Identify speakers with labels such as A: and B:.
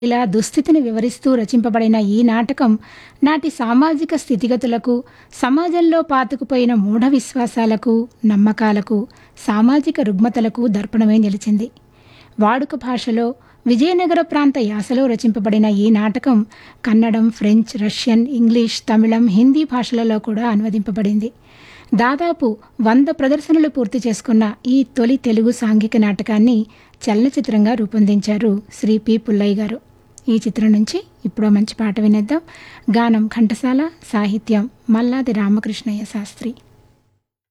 A: ఇలా దుస్థితిని వివరిస్తూ రచింపబడిన ఈ నాటకం నాటి సామాజిక స్థితిగతులకు, సమాజంలో పాతుకుపోయిన మూఢ విశ్వాసాలకు, నమ్మకాలకు, సామాజిక రుగ్మతలకు దర్పణమై నిలిచింది. వాడుక భాషలో విజయనగర ప్రాంత యాసలో రచింపబడిన ఈ నాటకం కన్నడం, ఫ్రెంచ్, రష్యన్, ఇంగ్లీష్, తమిళం, హిందీ భాషలలో కూడా అనువదింపబడింది. దాదాపు 100 ప్రదర్శనలు పూర్తి చేసుకున్న ఈ తొలి తెలుగు సాంఘిక నాటకాన్ని చలనచిత్రంగా రూపొందించారు శ్రీ పి. పుల్లయ్య గారు. ఈ చిత్రం నుంచి ఇప్పుడు మంచి పాట వినేద్దాం. గానం ఘంటసాల, సాహిత్యం మల్లాది రామకృష్ణయ్య శాస్త్రి.